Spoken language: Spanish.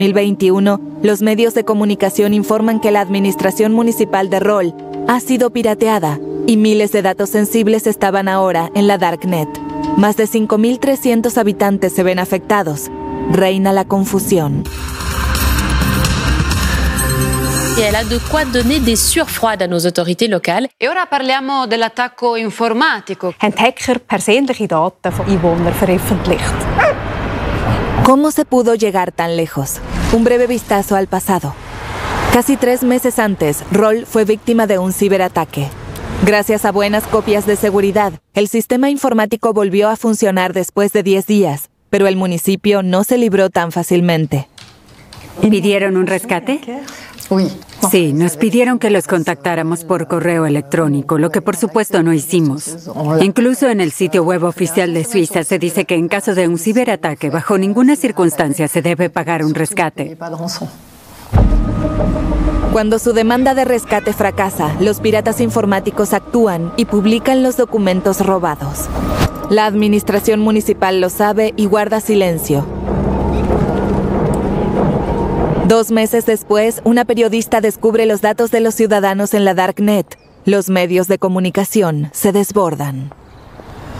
2021, los medios de comunicación informan que la administración municipal de Roll ha sido pirateada y miles de datos sensibles estaban ahora en la Darknet. Más de 5.300 habitantes se ven afectados. Reina la confusión. Et elle a de quoi donner des surfroides à nos autorités locales. E ora parliamo dell'attacco informatico. Haben Hacker persönliche Daten von Einwohnern veröffentlicht. ¿Cómo se pudo llegar tan lejos? Un breve vistazo al pasado. Casi 3 meses antes, Roll fue víctima de un ciberataque. Gracias a buenas copias de seguridad, el sistema informático volvió a funcionar después de 10 días, pero el municipio no se libró tan fácilmente. ¿Pidieron un rescate? Sí, nos pidieron que los contactáramos por correo electrónico, lo que por supuesto no hicimos. Incluso en el sitio web oficial de Suiza se dice que en caso de un ciberataque, bajo ninguna circunstancia se debe pagar un rescate. Cuando su demanda de rescate fracasa, los piratas informáticos actúan y publican los documentos robados. La administración municipal lo sabe y guarda silencio. 2 meses después, una periodista descubre los datos de los ciudadanos en la Darknet. Los medios de comunicación se desbordan.